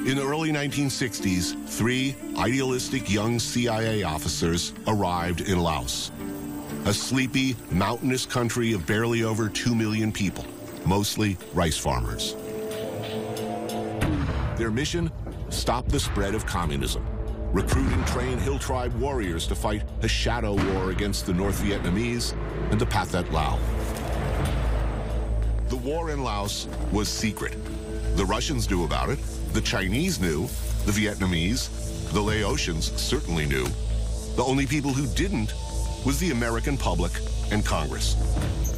In the early 1960s, 3 idealistic young CIA officers arrived in Laos, a sleepy, mountainous country of barely over 2 million people, mostly rice farmers. Their mission? Stop the spread of communism. Recruit and train Hill Tribe warriors to fight a shadow war against the North Vietnamese and the Pathet Lao. The war in Laos was secret. The Russians knew about it, the Chinese knew, the Vietnamese, the Laotians certainly knew. The only people who didn't was the American public and Congress.